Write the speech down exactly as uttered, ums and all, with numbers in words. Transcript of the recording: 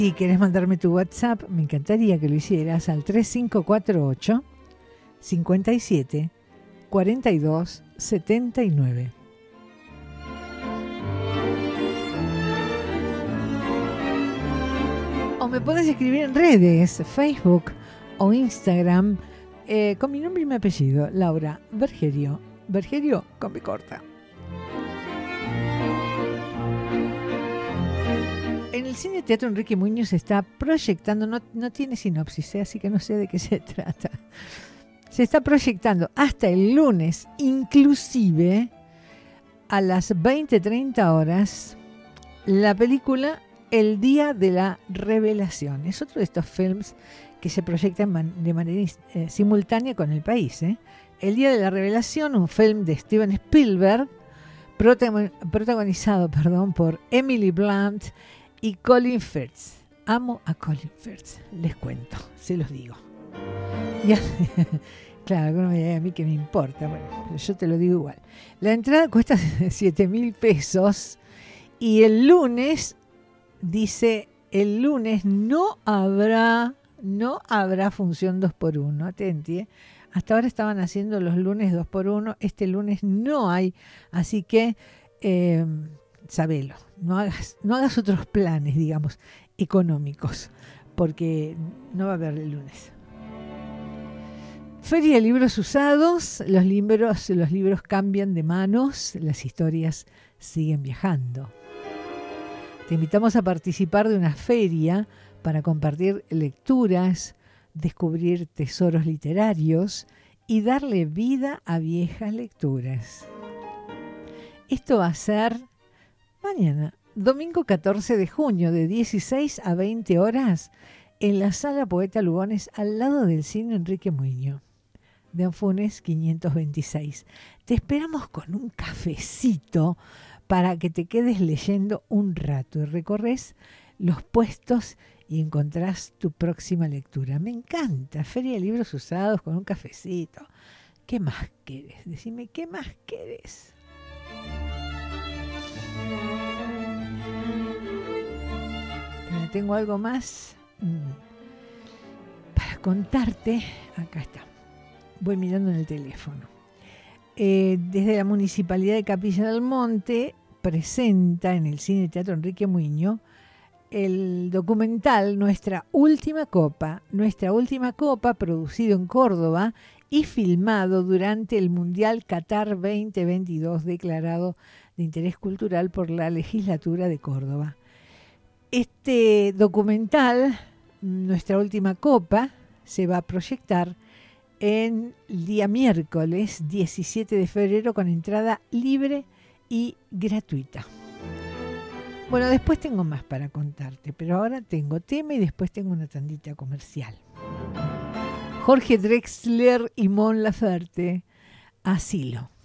Si querés mandarme tu WhatsApp, me encantaría que lo hicieras al tres cinco cuatro ocho, cinco siete, cuatro dos, siete nueve. O me podés escribir en redes, Facebook o Instagram, eh, con mi nombre y mi apellido, Laura Bergerio. Bergerio con B corta. En el Cine Teatro Enrique Muñoz se está proyectando, no, no tiene sinopsis, ¿eh? Así que no sé de qué se trata. Se está proyectando hasta el lunes, inclusive a las veinte treinta horas, la película El Día de la Revelación. Es otro de estos films que se proyectan man, de manera eh, simultánea con el país. ¿eh? El Día de la Revelación, un film de Steven Spielberg, protagon, protagonizado perdón, por Emily Blunt y Colin Firth. Amo a Colin Firth, les cuento, se los digo. Ya, claro, alguno me dice a mí que me importa, bueno, pero yo te lo digo igual. La entrada cuesta siete mil pesos y el lunes, dice, el lunes no habrá, no habrá función dos por uno, atenti, ¿eh? Hasta ahora estaban haciendo los lunes dos por uno, este lunes no hay, así que eh, sabelo, no hagas, no hagas otros planes, digamos, económicos, porque no va a haber el lunes. Feria de libros usados, los libros, los libros cambian de manos, las historias siguen viajando. Te invitamos a participar de una feria para compartir lecturas, descubrir tesoros literarios y darle vida a viejas lecturas. Esto va a ser mañana, domingo catorce de junio, de dieciséis a veinte horas, en la Sala Poeta Lugones, al lado del Cine Enrique Muñoz, de Anfunes quinientos veintiséis. Te esperamos con un cafecito para que te quedes leyendo un rato y recorres los puestos y encontrás tu próxima lectura. Me encanta, Feria de Libros Usados con un cafecito. ¿Qué más querés? Decime, ¿qué más querés? Tengo algo más para contarte. Acá está. Voy mirando en el teléfono. Eh, desde la Municipalidad de Capilla del Monte presenta en el Cine Teatro Enrique Muñoz el documental Nuestra Última Copa. Nuestra Última Copa, producido en Córdoba y filmado durante el Mundial Qatar veinte veintidós, declarado de interés cultural por la Legislatura de Córdoba. Este documental, Nuestra Última Copa, se va a proyectar en el día miércoles diecisiete de febrero con entrada libre y gratuita. Bueno, después tengo más para contarte, pero ahora tengo tema y después tengo una tandita comercial. Jorge Drexler y Mon Laferte, Asilo.